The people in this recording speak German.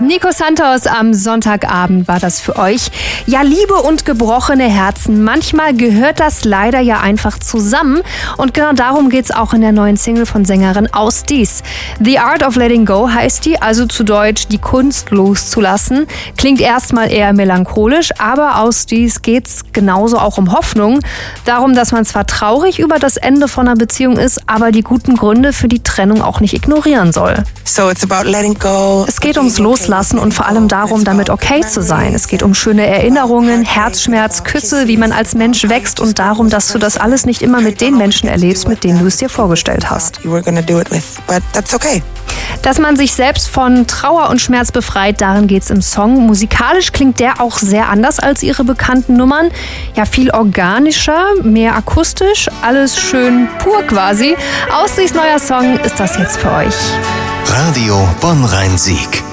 Nico Santos am Sonntagabend war das für euch. Ja, Liebe und gebrochene Herzen. Manchmal gehört das leider ja einfach zusammen. Und genau darum geht's auch in der neuen Single von Sängerin Ausdies. The Art of Letting Go heißt die, also zu Deutsch die Kunst loszulassen. Klingt erstmal eher melancholisch, aber Ausdies geht's genauso auch um Hoffnung. Darum, dass man zwar traurig über das Ende von einer Beziehung ist, aber die guten Gründe für die Trennung auch nicht ignorieren soll. So it's about letting go. Es geht ums Loslassen und vor allem darum, damit okay zu sein. Es geht um schöne Erinnerungen, Herzschmerz, Küsse, wie man als Mensch wächst und darum, dass du das alles nicht immer mit den Menschen erlebst, mit denen du es dir vorgestellt hast. Dass man sich selbst von Trauer und Schmerz befreit, darin geht's im Song. Musikalisch klingt der auch sehr anders als ihre bekannten Nummern. Ja, viel organischer, mehr akustisch, alles schön pur quasi. Ausdies neuer Song ist das jetzt für euch. Radio Bonn-Rhein-Sieg.